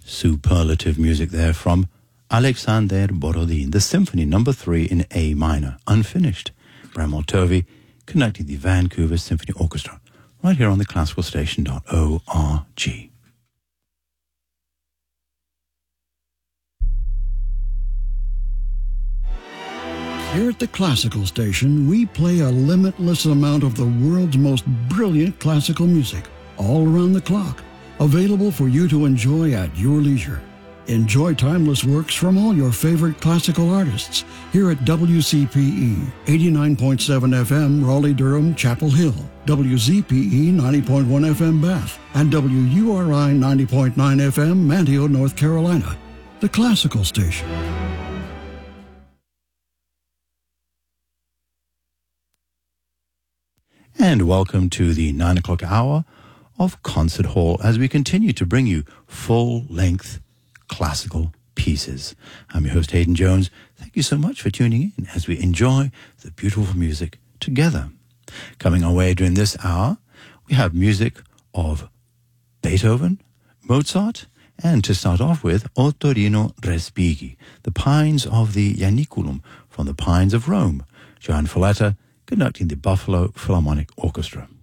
Superlative music there from Alexander Borodin, the Symphony No. 3 in A minor, unfinished. Bram Moltovi conducting the Vancouver Symphony Orchestra, right here on the classicalstation.org. Here at the Classical Station, we play a limitless amount of the world's most brilliant classical music, all around the clock, available for you to enjoy at your leisure. Enjoy timeless works from all your favorite classical artists here at WCPE 89.7 FM Raleigh-Durham Chapel Hill, WZPE 90.1 FM Bath, and WURI 90.9 FM Manteo, North Carolina. The Classical Station. And welcome to the 9 o'clock hour of Concert Hall as we continue to bring you full-length classical pieces. I'm your host, Hayden Jones. Thank you so much for tuning in as we enjoy the beautiful music together. Coming our way during this hour, we have music of Beethoven, Mozart, and to start off with, Ottorino Respighi, the Pines of the Ianiculum from the Pines of Rome, Johann Falletta conducting the Buffalo Philharmonic Orchestra.